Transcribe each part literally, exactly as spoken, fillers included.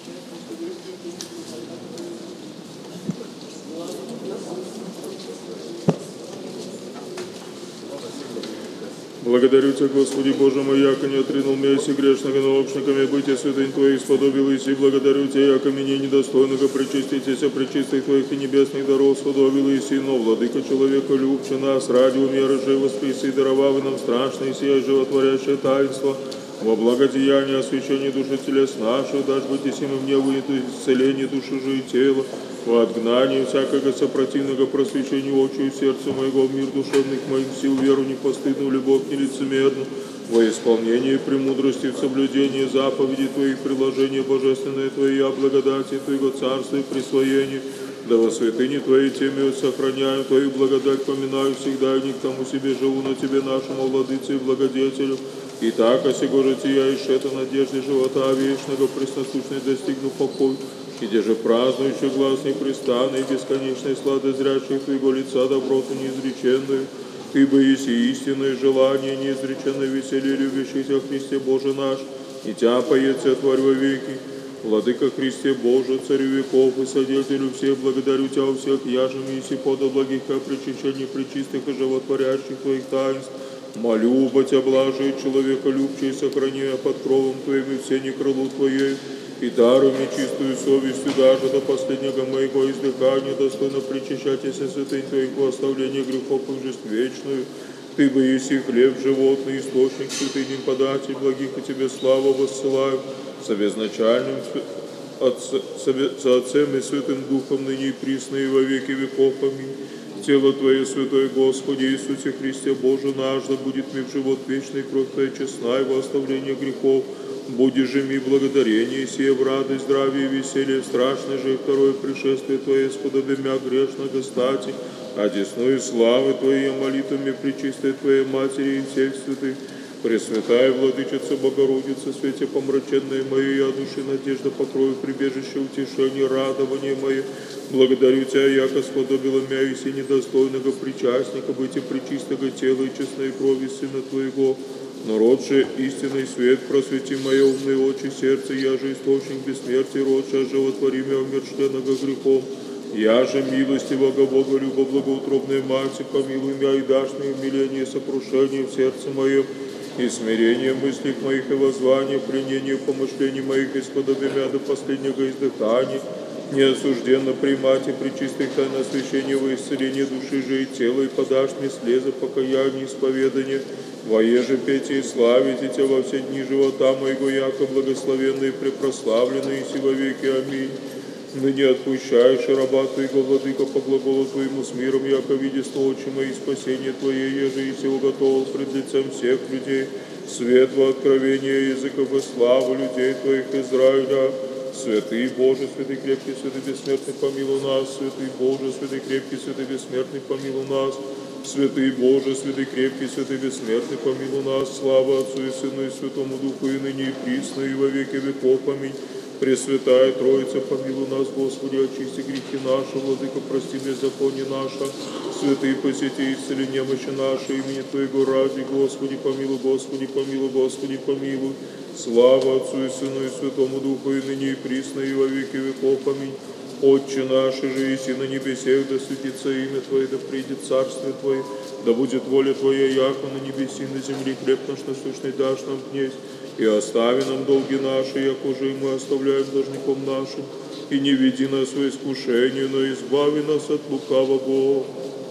Благодарю Тебя, Господи Боже мой, яко не отринул меня си грешных и наобщниками, бытие святынь Твоих сподобилась, и благодарю Тебя, яко меня недостойного причаститеся причистых Твоих и небесных даров сподобилась, и но, Владыка человека любче нас, ради умеры же воскреси, даровав нам страшное сие животворящее таинство, во благодеяние освящения души телес наших, дашь быть и сим мне вынято исцеление души же и тела, во отгнании всякого сопротивного просвещения очию сердца моего, в мир душевных моих сил, веру непостыдную, любовь нелицемерную, во исполнение премудрости в соблюдении заповедей Твоих, приложения божественные Твои, о благодати Твоего царства и присвоении, да во святыне Твоей теме сохраняю Твою благодать, поминаю всегда, и не к тому себе живу, но Тебе нашему владыце и благодетелю. И так, осего же Тия, и шета надежды живота вечного, пресносущной достигну покой, и где же празднующий глаз непрестанный, и бесконечной сладозрящий Твоего лица доброту неизреченную, Ты бы еси истинное желание, неизреченное веселье, любящий Тебя Христе Боже наш, и Тя поется Тварь во веки. Владыка Христе Боже, Царю веков и Содетелю всех, благодарю Тебя у всех, яжем еси пода благих о причащении пречистых и животворящих Твоих таинств. Молю, Бать, облажи человека любче, сохрани под кровом Твоим и все некрылу Твоей, и даруй мне чистую совестью даже до последнего моего издыхания, достойно причащайтесь святынь Твоих во оставление грехов и жизнь вечную. Ты бы еси хлеб животный, источник святынь податель благих, и Тебе славу воссылаю, совезначальным со Отцем и Святым Духом, ныне и присно и во веки веков. Аминь. Тело Твое, Святой Господи Иисусе Христе Боже наш, да будет ми в живот вечный, кровь Твоя честная, во оставление грехов. Буди же ми благодарение, сие в радость, здравие и веселье, страшное же и второе пришествие Твое, сподоби мя грешного стати, одесную славы Твоей, молитвами пречистой Твоей Матери и всех святых. Пресвятая Владычица Богородица, свете помраченная моей, я души надежда покрою, прибежище, утешение, радование мое. Благодарю Тебя, яко сподобила мя и си недостойного причастника, быть и пречистого тела и честной крови Сына Твоего. Народ же истинный свет, просвети мое умные очи, сердце, я же источник бессмертия, род же животвори мя умершленного грехом. Я же милостивого Бога, любо благоутробной Мати, помилуй мя и дашь мне умиление, сокрушение в сердце моем, и смирение мыслей моих и воззвание, пленение помышлений моих, и сподоби мя до последнего издыхания, неосужденно примать и причистых тайн освящения во исцеление души же и тела, и подашь мне слезы покаяния и исповедания, воеже петь и славить Тебя во все дни живота моего, яко благословенный и препрославленный, и си во веки. Аминь. Ныне отпущаешь раба Твоего, Владыка, по глаголу Твоему с миром, яко видишь очи мои спасение Твое, еже и сего готовил пред лицем всех людей, светло откровение языков и славу людей Твоих Израиля. Святый Боже, святый крепкий, святый бессмертный, помилуй нас. Святый Боже, святый крепкий, святый бессмертный, помилуй нас. Святый Боже, святый крепкий, святый бессмертный, помилуй нас. Слава Отцу и Сыну и Святому Духу, и ныне и присно, и во веки веков. Аминь. Пресвятая Троица, помилуй нас, Господи, очисти грехи наши, Владыка, прости беззаконие наше. Святый, посети, исцели немощи наши, имени Твоего ради, Господи, помилуй, Господи, помилуй, Господи, помилуй. Слава Отцу и Сыну и Святому Духу, и ныне и присно, и во веки веков. Аминь. Отче наш, же еси на небесех, да светится имя Твое, да придет царствие Твое, да будет воля Твоя, яко на небеси, на земле, хлеб наш насущный дашь нам днесь, и остави нам долги наши, яко же и мы оставляем должником нашим, и не веди нас в искушение, но избави нас от лукавого.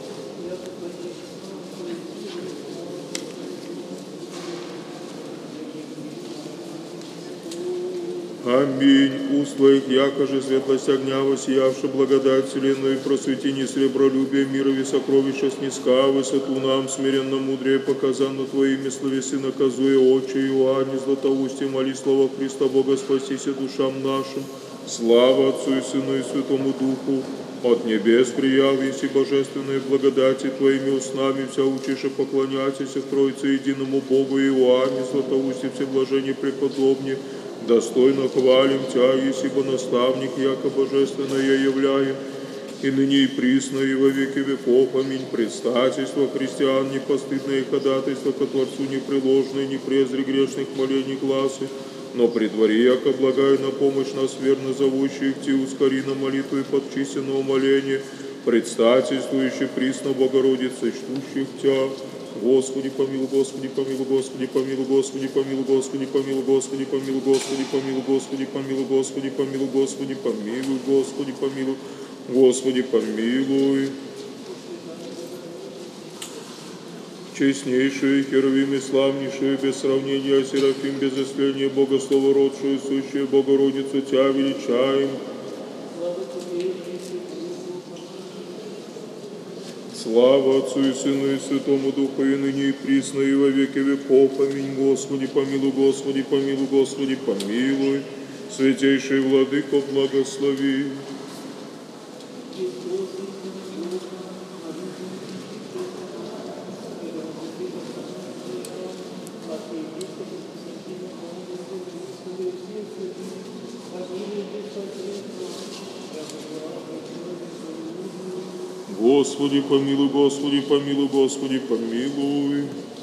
Аминь. Уст Твоих, яко же светлость огня, воссиявши благодать вселенную, просвети не сребролюбие, мирови сокровища снизка, высоту нам, смиренно мудрее показано Твоими словеси, наказуя отче Иоанне, златоустие, моли слова Христа Бога, спасися душам нашим. Слава Отцу и Сыну и Святому Духу, от небес прияв, еси божественной благодати Твоими устнами, вся учиша поклоняйтесь в Троице единому Богу, Иоанне, златоустие, всеблажение преподобнее, достойно хвалим Тя, есибо наставник, яко божественное являем, и ныне и присно, и во веки веков. Аминь. Предстательство христиан, непостыдное ходатайство ко Творцу непреложное, не презри грешных молений гласы, Но при дворе, яко благая на помощь нас верно зовущих Ти, ускори на молитву и подчистенно умоление, предстательствующих присно Богородице, чтущих Тя. Господи помилуй, Господи помилуй, Господи помилуй, Господи помилуй, Господи помилуй, Господи помилуй, Господи помилуй, Господи помилуй, Господи помилуй, Господи помилуй, Господи помилуй, Господи помилуй. Честнейшую, херувим и славнейшую, без сравнения, Серафим, без исследия, Богослово родшую, сущую Богородицу, Тя величаем. Слава Отцу и Сыну и Святому Духу, и ныне и присно, и во веки веков. Аминь. Господи помилуй, Господи помилуй, Господи помилуй. Святейший Владыко, благослови. Господи помилуй, Господи помилуй, Господи помилуй.